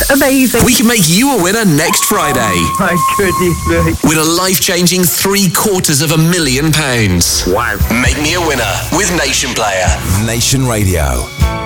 amazing. We can make you a winner next Friday. My goodness me. Win a life-changing £750,000. Wow. Make me a winner with Nation Player. Nation Radio.